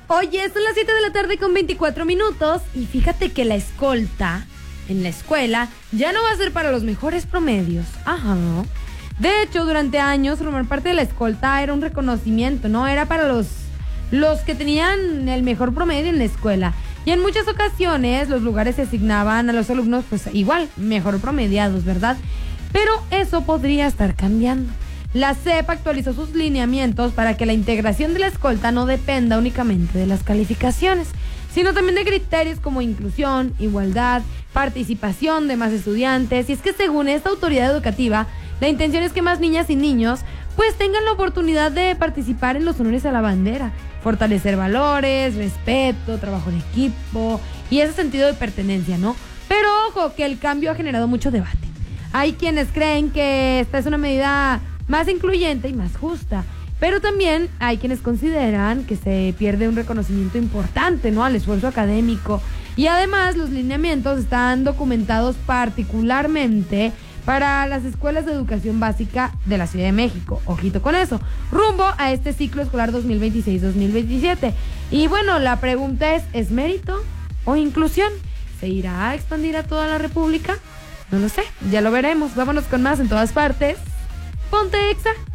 Oye, son las 7:24 y fíjate que la escolta en la escuela ya no va a ser para los mejores promedios. Ajá. De hecho, durante años formar parte de la escolta era un reconocimiento, ¿no? Era para los que tenían el mejor promedio en la escuela. Y en muchas ocasiones los lugares se asignaban a los alumnos, pues igual, mejor promediados, ¿verdad? Pero eso podría estar cambiando. La SEP actualizó sus lineamientos para que la integración de la escolta no dependa únicamente de las calificaciones, sino también de criterios como inclusión, igualdad, participación de más estudiantes. Y es que según esta autoridad educativa, la intención es que más niñas y niños pues tengan la oportunidad de participar en los honores a la bandera, fortalecer valores, respeto, trabajo en equipo y ese sentido de pertenencia, ¿no? Pero ojo, que el cambio ha generado mucho debate. Hay quienes creen que esta es una medida más incluyente y más justa, pero también hay quienes consideran que se pierde un reconocimiento importante, ¿no?, al esfuerzo académico. Y además los lineamientos están documentados particularmente para las escuelas de educación básica de la Ciudad de México. Ojito con eso, rumbo a este ciclo escolar 2026-2027. Y bueno, la pregunta ¿es mérito o inclusión? ¿Se irá a expandir a toda la República? No lo sé, ya lo veremos. Vámonos con más en todas partes. Ponte Exa.